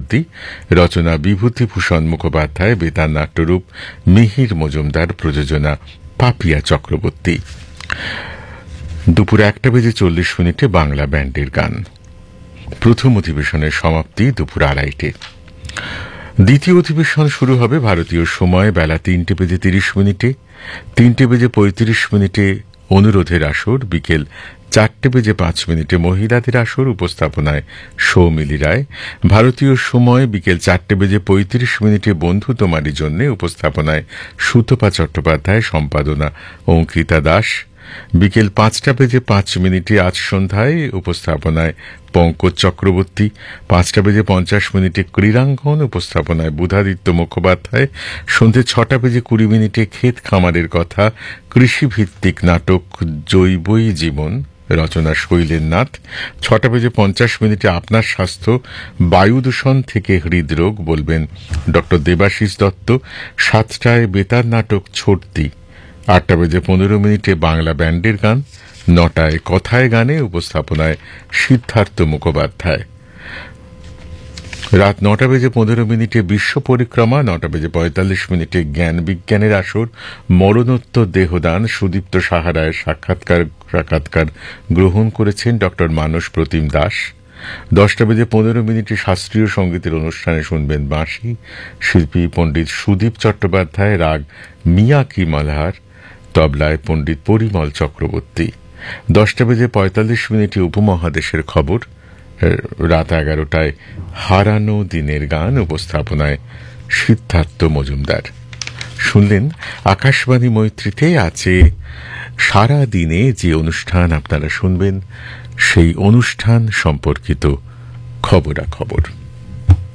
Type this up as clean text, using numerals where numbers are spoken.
চক্রবর্তী, রচনা বিভূতিভূষণ মুখোপাধ্যায়, বেতার নাট্যরূপ মিহির মজুমদার, প্রযোজনা পাপিয়া চক্রবর্তী। দুপুর 1:40 বাংলা ব্যান্ডের গান। প্রথম অধিবেশনের সমাপ্তি দুপুর 2:30। দ্বিতীয় অধিবেশন শুরু হবে ভারতীয় সময় বেলা 3:30। 3:35 অনুরোধের আসর, বিকেল 4:05 মহিলাদের আসর, উপস্থাপনায় সৌমিলি রায়। ভারতীয় সময় বিকেল 4:35 বন্ধু তোমারই জন্য, উপস্থাপনায় সুতপা চট্টোপাধ্যায়, সম্পাদনা অঙ্কিতা দাস। বিকেল 5:05 আজ সন্ধ্যায়, উপস্থাপনায় পঙ্কজ চক্রবর্তী। 5:50 ক্রীড়াঙ্গন, উপস্থাপনায় বুধাদিত্য মুখোপাধ্যায়। সন্ধে 6:20 ক্ষেত খামারের কথা, কৃষিভিত্তিক নাটক জৈবই জীবন, রচনা শৈলেন নাথ। 6:50 আপনার স্বাস্থ্য, বায়ু দূষণ থেকে হৃদরোগ, বলবেন ড দেবাশিস দত্ত। 7টায় বেতার নাটক ছোটদি। 8:15 বাংলা ব্যান্ডের গান। 9টায় কথায় গানে, উপস্থাপনায় সিদ্ধার্থ মুখোপাধ্যায়। রাত 9:15 বিশ্ব পরিক্রমা। 9:45 জ্ঞান বিজ্ঞানের আসর, মরণোত্তর দেহদান, সুদীপ্ত সাহারায় সাক্ষাৎকার গ্রহণ করেছেন ড মানস প্রতিম দাস। 10:15 শাস্ত্রীয় সঙ্গীতের অনুষ্ঠানে শুনবেন বাঁশি, শিল্পী পণ্ডিত সুদীপ চট্টোপাধ্যায়, রাগ মিয়া কি মালহার, তবলায় পণ্ডিত পরিমল চক্রবর্তী। 10:45 উপমহাদেশের খবর। রাত 11টায় হারানো দিনের গান, উপস্থাপনায় সিদ্ধার্থ মজুমদার। শুনলেন আকাশবাণী মৈত্রীতে আছে সারা দিনে যে অনুষ্ঠান আপনারা শুনবেন সেই অনুষ্ঠান সম্পর্কিত খবরাখবর।